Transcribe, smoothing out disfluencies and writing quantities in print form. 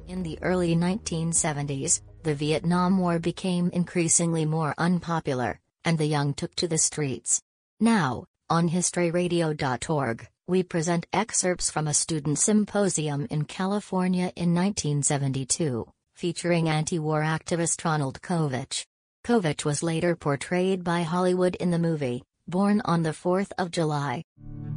In the early 1970s, the Vietnam War became increasingly more unpopular, and the young took to the streets. Now, on historyradio.org, we present excerpts from a student symposium in California in 1972, featuring anti-war activist Ronald Kovich. Kovich was later portrayed by Hollywood in the movie, Born on the 4th of July.